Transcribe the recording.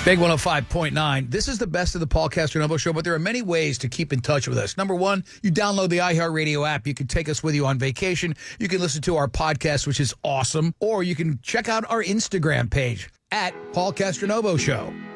Big 105.9. This is the best of the Paul Castronovo Show, but there are many ways to keep in touch with us. Number one, you download the iHeartRadio app. You can take us with you on vacation. You can listen to our podcast, which is awesome. Or you can check out our Instagram page at Paul Castronovo Show.